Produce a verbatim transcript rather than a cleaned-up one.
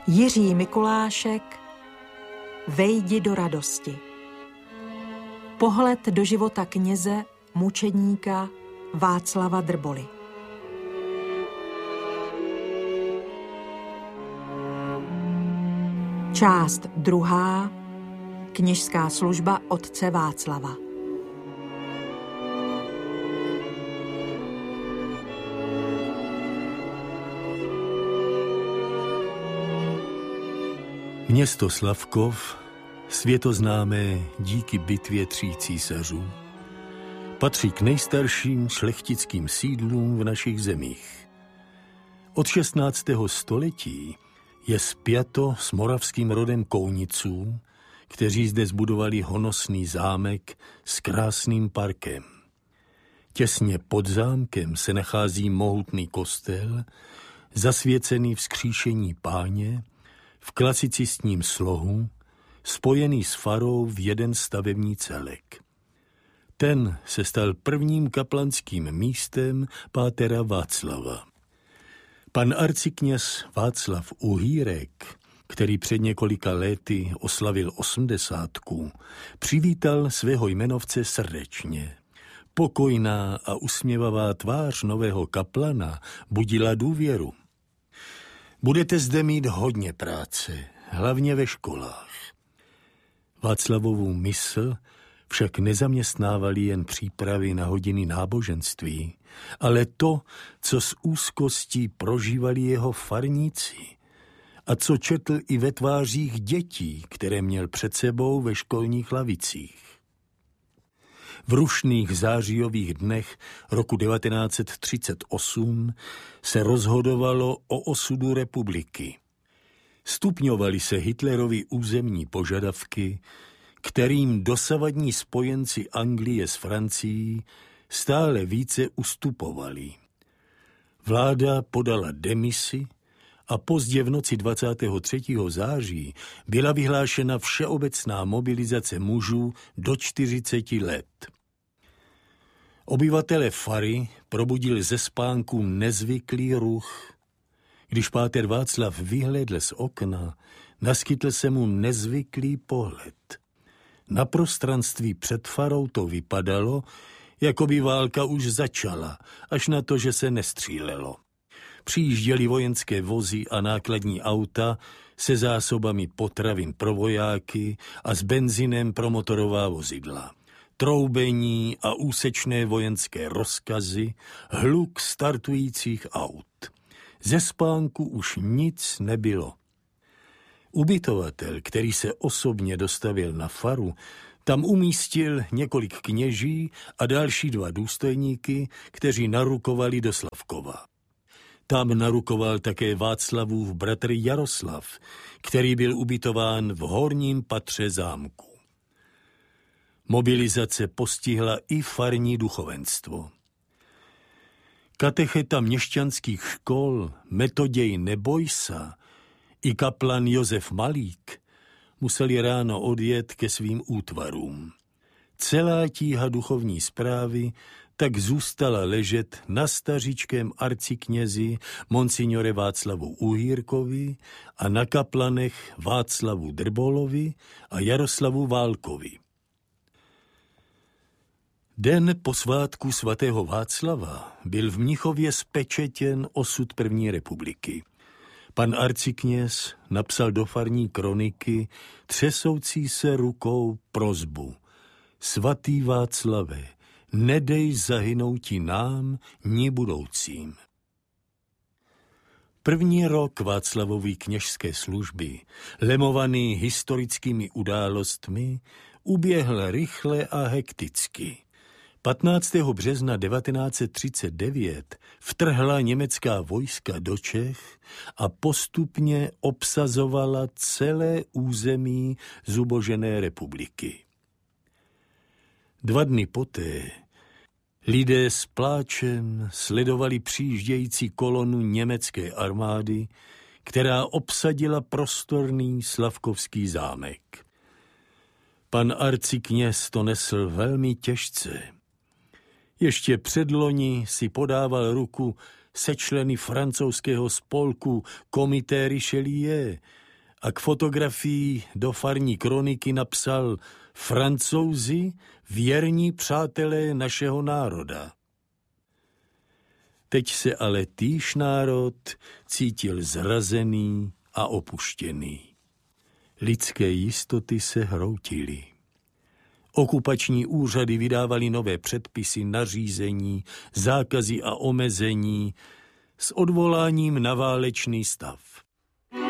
Jiří Mikulášek, Vejdi do radosti. Pohled do života kněze, mučedníka Václava Drboly. Část druhá. Kněžská služba otce Václava. Město Slavkov, světoznámé díky bitvě tří císařů, patří k nejstarším šlechtickým sídlům v našich zemích. Od šestnáctého století je spjato s moravským rodem Kouniců, kteří zde zbudovali honosný zámek s krásným parkem. Těsně pod zámkem se nachází mohutný kostel, zasvěcený vzkříšení Páně, v klasicistním slohu, spojený s farou v jeden stavební celek. Ten se stal prvním kaplanským místem pátera Václava. Pan arcikněz Václav Uhýrek, který před několika léty oslavil osmdesátku, přivítal svého jmenovce srdečně. Pokojná a usměvavá tvář nového kaplana budila důvěru. Budete zde mít hodně práce, hlavně ve školách. Václavovu mysl však nezaměstnávali jen přípravy na hodiny náboženství, ale to, co s úzkostí prožívali jeho farníci a co četl i ve tvářích dětí, které měl před sebou ve školních lavicích. V rušných zářijových dnech roku devatenáct set třicet osm se rozhodovalo o osudu republiky. Stupňovaly se Hitlerovy územní požadavky, kterým dosavadní spojenci Anglie s Francií stále více ustupovali. Vláda podala demisi a pozdě v noci dvacátého třetího září byla vyhlášena všeobecná mobilizace mužů do čtyřiceti let. Obyvatele fary probudil ze spánku nezvyklý ruch. Když páter Václav vyhlédl z okna, naskytl se mu nezvyklý pohled. Na prostranství před farou to vypadalo, jako by válka už začala, až na to, že se nestřílelo. Přijížděly vojenské vozy a nákladní auta se zásobami potravin pro vojáky a s benzinem pro motorová vozidla. Troubení a úsečné vojenské rozkazy, hluk startujících aut. Ze spánku už nic nebylo. Ubytovatel, který se osobně dostavil na faru, tam umístil několik kněží a další dva důstojníky, kteří narukovali do Slavkova. Tam narukoval také Václavův bratr Jaroslav, který byl ubytován v horním patře zámku. Mobilizace postihla i farní duchovenstvo. Katecheta měšťanských škol Metoděj Nebojsa i kaplan Josef Malík museli ráno odjet ke svým útvarům. Celá tíha duchovní správy tak zůstala ležet na stařičkém arciknězi monsignore Václavu Uhýrkovi a na kaplanech Václavu Drbolovi a Jaroslavu Válkovi. Den po svátku svatého Václava byl v Mnichově spečetěn osud první republiky. Pan arcikněz napsal do farní kroniky třesoucí se rukou prosbu: Svatý Václave, nedej zahynouti nám, ni budoucím. První rok Václavovy kněžské služby, lemovaný historickými událostmi, uběhl rychle a hekticky. patnáctého března devatenáct set třicet devět vtrhla německá vojska do Čech a postupně obsazovala celé území zubožené republiky. Dva dny poté lidé s pláčem sledovali přijíždějící kolonu německé armády, která obsadila prostorný slavkovský zámek. Pan arcikněz to nesl velmi těžce. Ještě předloni si podával ruku se členy francouzského spolku Comité Richelieu a k fotografii do farní kroniky napsal Francouzi, věrní přátelé našeho národa. Teď se ale týž národ cítil zrazený a opuštěný. Lidské jistoty se hroutily. Okupační úřady vydávaly nové předpisy, nařízení, zákazy a omezení s odvoláním na válečný stav.